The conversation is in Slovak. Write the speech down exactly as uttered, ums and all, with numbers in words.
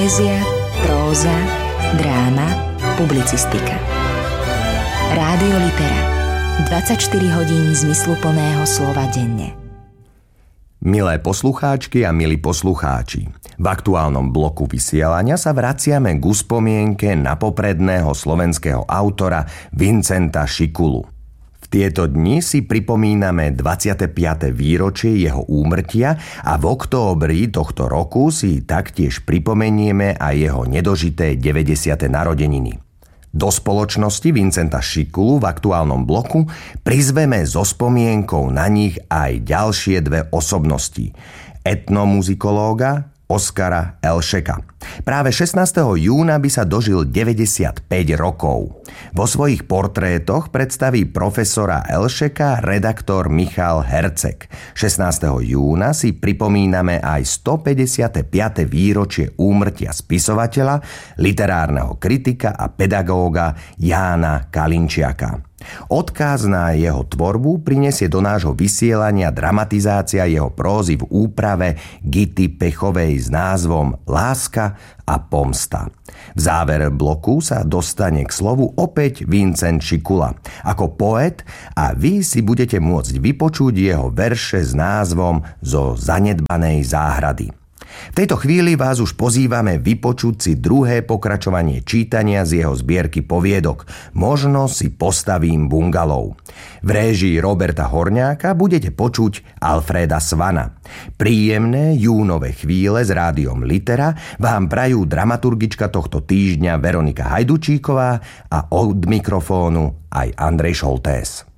Poézia, próza, dráma, publicistika. Rádio Litera. dvadsaťštyri hodín zmysluplného slova denne. Milé poslucháčky a milí poslucháči, v aktuálnom bloku vysielania sa vraciame k spomienke na popredného slovenského autora Vincenta Šikulu. V tieto dni si pripomíname dvadsiate piate výročie jeho úmrtia a v októbri tohto roku si taktiež pripomenieme aj jeho nedožité deväťdesiate narodeniny. Do spoločnosti Vincenta Šikulu v aktuálnom bloku prizveme so spomienkou na nich aj ďalšie dve osobnosti. Etnomuzikológa Oskara Elšeka. Práve šestnásteho júna by sa dožil deväťdesiatpäť rokov. Vo svojich portrétoch predstaví profesora Elšeka redaktor Michal Herceg. šestnásteho júna si pripomíname aj stopäťdesiate piate výročie úmrtia spisovateľa, literárneho kritika a pedagóga Jána Kalinčiaka. Odkaz na jeho tvorbu prinesie do nášho vysielania dramatizácia jeho prózy v úprave Gity Pechovej s názvom Láska a pomsta. V záver bloku sa dostane k slovu opäť Vincent Šikula ako poet a vy si budete môcť vypočuť jeho verše s názvom Zo zanedbanej záhrady. V tejto chvíli vás už pozývame vypočuť si druhé pokračovanie čítania z jeho zbierky poviedok Možno si postavím bungalov. V réžii Roberta Horňáka budete počuť Alfréda Svana. Príjemné júnové chvíle s rádiom Litera vám prajú dramaturgička tohto týždňa Veronika Hajdučíková a od mikrofónu aj Andrej Šoltés.